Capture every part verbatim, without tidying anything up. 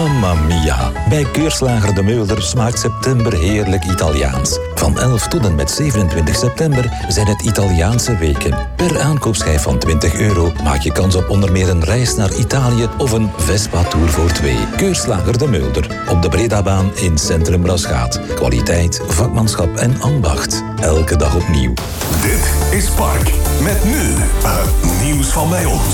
Mamma mia. Bij Keurslager De Meulder smaakt september heerlijk Italiaans. Van elf tot en met zevenentwintig september zijn het Italiaanse weken. Per aankoopschijf van twintig euro maak je kans op onder meer een reis naar Italië of een Vespa-tour voor twee. Keurslager De Meulder. Op de Bredabaan in Centrum Rasgaat. Kwaliteit, vakmanschap en ambacht. Elke dag opnieuw. Dit is Spark. Met nu het nieuws van bij ons.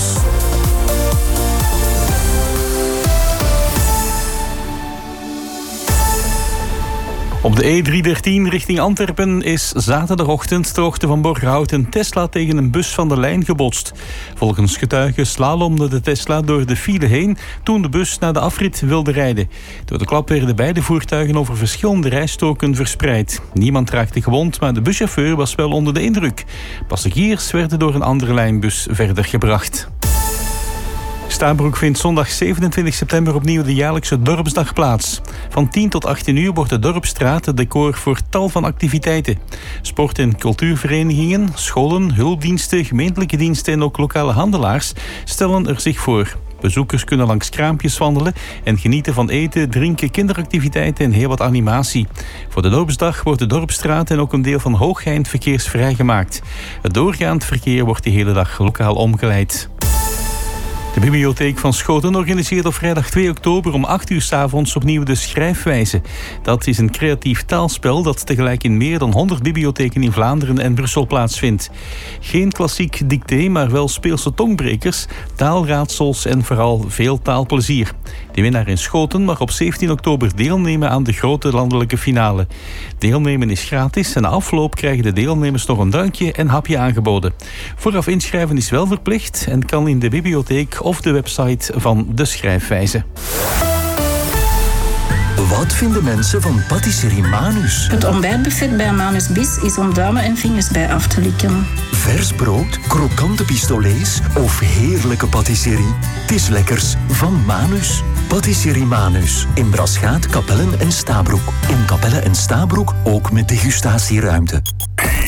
Op de E driehonderddertien richting Antwerpen is zaterdagochtend ter hoogte van Borgerhout een Tesla tegen een bus van de lijn gebotst. Volgens getuigen slalomde de Tesla door de file heen toen de bus naar de afrit wilde rijden. Door de klap werden beide voertuigen over verschillende rijstroken verspreid. Niemand raakte gewond, maar de buschauffeur was wel onder de indruk. Passagiers werden door een andere lijnbus verder gebracht. Stabroek vindt zondag zevenentwintig september opnieuw de jaarlijkse dorpsdag plaats. Van tien tot achttien uur wordt de Dorpsstraat het decor voor tal van activiteiten. Sport- en cultuurverenigingen, scholen, hulpdiensten, gemeentelijke diensten en ook lokale handelaars stellen er zich voor. Bezoekers kunnen langs kraampjes wandelen en genieten van eten, drinken, kinderactiviteiten en heel wat animatie. Voor de Dorpsdag wordt de Dorpsstraat en ook een deel van Hoogeind verkeersvrij gemaakt. Het doorgaand verkeer wordt de hele dag lokaal omgeleid. De bibliotheek van Schoten organiseert op vrijdag twee oktober om acht uur 's avonds opnieuw de Schrijfwijze. Dat is een creatief taalspel dat tegelijk in meer dan honderd bibliotheken in Vlaanderen en Brussel plaatsvindt. Geen klassiek dicté, maar wel speelse tongbrekers, taalraadsels en vooral veel taalplezier. De winnaar in Schoten mag op zeventien oktober deelnemen aan de grote landelijke finale. Deelnemen is gratis en na afloop krijgen de deelnemers nog een drankje en hapje aangeboden. Vooraf inschrijven is wel verplicht en kan in de bibliotheek of de website van de Schrijfwijze. Wat vinden mensen van patisserie Manus? Het ontbijtbuffet bij Manus Bis is om duimen en vingers bij af te likken. Vers brood, krokante pistolets of heerlijke patisserie? Het is lekkers van Manus. Patisserie Manus. In Brasgaat, Kapellen en Stabroek. In Kapellen en Stabroek ook met degustatieruimte.